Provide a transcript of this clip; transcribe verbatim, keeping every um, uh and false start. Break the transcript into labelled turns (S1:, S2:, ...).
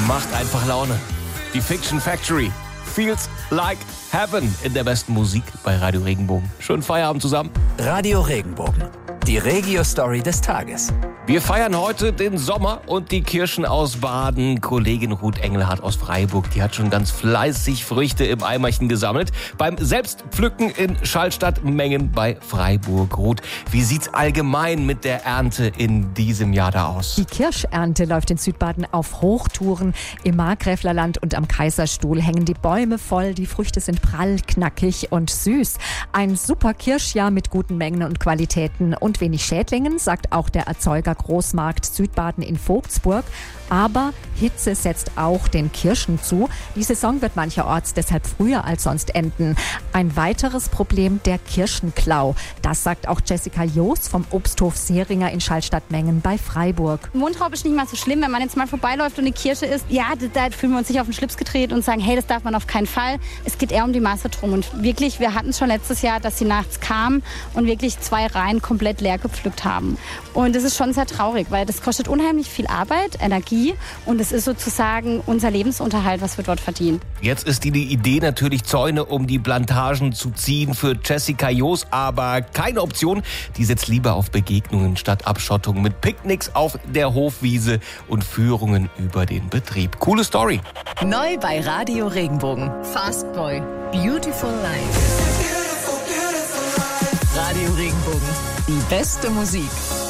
S1: Macht einfach Laune. Die Fiction Factory. Feels like heaven in der besten Musik bei Radio Regenbogen. Schönen Feierabend zusammen.
S2: Radio Regenbogen. Die Regio-Story des Tages.
S1: Wir feiern heute den Sommer und die Kirschen aus Baden. Kollegin Ruth Engelhardt aus Freiburg, die hat schon ganz fleißig Früchte im Eimerchen gesammelt. Beim Selbstpflücken in Schallstatt-Mengen bei Freiburg. Ruth, wie sieht's allgemein mit der Ernte in diesem Jahr da aus?
S3: Die Kirschernte läuft in Südbaden auf Hochtouren. Im Markgräflerland und am Kaiserstuhl hängen die Bäume voll. Die Früchte sind prall, knackig und süß. Ein super Kirschjahr mit guten Mengen und Qualitäten und wenig Schädlingen, sagt auch der Erzeuger Großmarkt Südbaden in Vogtsburg. Aber Hitze setzt auch den Kirschen zu. Die Saison wird mancherorts deshalb früher als sonst enden. Ein weiteres Problem, der Kirschenklau. Das sagt auch Jessica Joos vom Obsthof Seringer in Schallstatt-Mengen bei Freiburg.
S4: Mundraub ist nicht mal so schlimm, wenn man jetzt mal vorbeiläuft und eine Kirsche isst. Ja, da, da fühlen wir uns nicht auf den Schlips gedreht und sagen, hey, das darf man auf keinen Fall. Es geht eher um die Masse drum. Und wirklich, wir hatten es schon letztes Jahr, dass sie nachts kamen und wirklich zwei Reihen komplett leer gepflückt haben. Und das ist schon sehr traurig, weil das kostet unheimlich viel Arbeit, Energie und es ist sozusagen unser Lebensunterhalt, was wir dort verdienen.
S1: Jetzt ist die Idee natürlich, Zäune um die Plantagen zu ziehen für Jessica Joos, aber keine Option. Die setzt lieber auf Begegnungen statt Abschottung mit Picknicks auf der Hofwiese und Führungen über den Betrieb. Coole Story.
S5: Neu bei Radio Regenbogen. Fastboy. Beautiful Life. Radio Regenbogen. Die beste Musik.